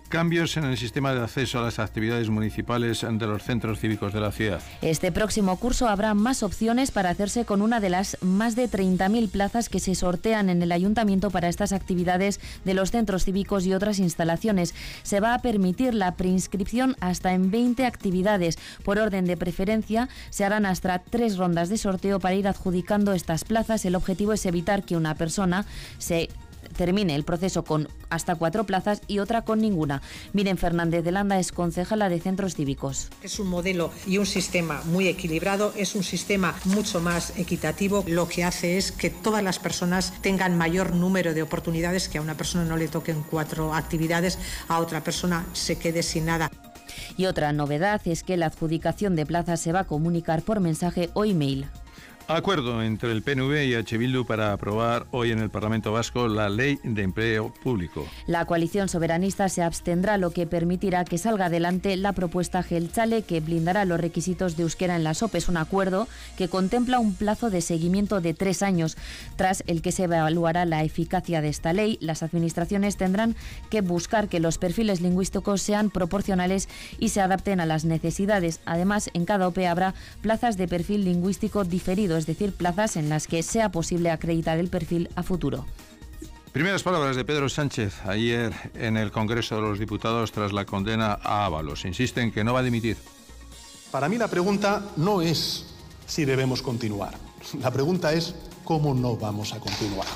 cambios en el sistema de acceso a las actividades municipales de los centros cívicos de la ciudad. Este próximo curso habrá más opciones para hacerse con una de las más de 30.000 plazas que se sortean en el ayuntamiento para estas actividades de los centros cívicos y otras instalaciones. Se va a permitir la preinscripción hasta en 20 actividades. Por orden de preferencia, se harán hasta 3 rondas de sorteo para ir adjudicando estas plazas. El objetivo es evitar que una persona se termine el proceso con hasta 4 plazas y otra con ninguna. Miren Fernández de Landa es concejala de centros cívicos. Es un modelo y un sistema muy equilibrado, es un sistema mucho más equitativo. Lo que hace es que todas las personas tengan mayor número de oportunidades, que a una persona no le toquen 4 actividades, a otra persona se quede sin nada. Y otra novedad es que la adjudicación de plazas se va a comunicar por mensaje o email. Acuerdo entre el PNV y H. Bildu para aprobar hoy en el Parlamento Vasco la Ley de Empleo Público. La coalición soberanista se abstendrá, lo que permitirá que salga adelante la propuesta Jeltzale, que blindará los requisitos de euskera en las OPE. Es un acuerdo que contempla un plazo de seguimiento de 3 años, tras el que se evaluará la eficacia de esta ley. Las administraciones tendrán que buscar que los perfiles lingüísticos sean proporcionales y se adapten a las necesidades. Además, en cada OPE habrá plazas de perfil lingüístico diferido, es decir, plazas en las que sea posible acreditar el perfil a futuro. Primeras palabras de Pedro Sánchez ayer en el Congreso de los Diputados tras la condena a Ábalos. Insiste en que no va a dimitir. Para mí la pregunta no es si debemos continuar. La pregunta es cómo no vamos a continuar.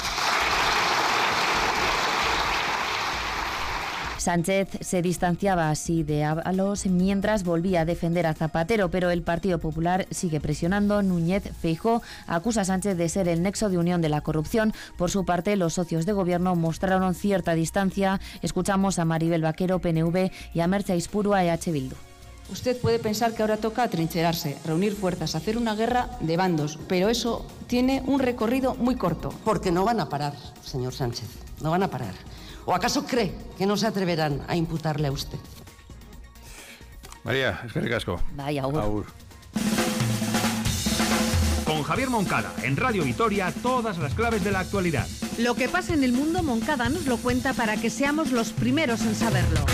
Sánchez se distanciaba así de Ábalos mientras volvía a defender a Zapatero, pero el Partido Popular sigue presionando. Núñez Feijóo acusa a Sánchez de ser el nexo de unión de la corrupción. Por su parte, los socios de gobierno mostraron cierta distancia. Escuchamos a Maribel Vaquero, PNV, y a Merche Aizpurua, EH Bildu. Usted puede pensar que ahora toca atrincherarse, reunir fuerzas, hacer una guerra de bandos, pero eso tiene un recorrido muy corto. Porque no van a parar, señor Sánchez, no van a parar. ¿O acaso cree que no se atreverán a imputarle a usted? María, eskerrik asko. Vaya, agur. Con Javier Moncada, en Radio Vitoria, todas las claves de la actualidad. Lo que pasa en el mundo, Moncada nos lo cuenta para que seamos los primeros en saberlo.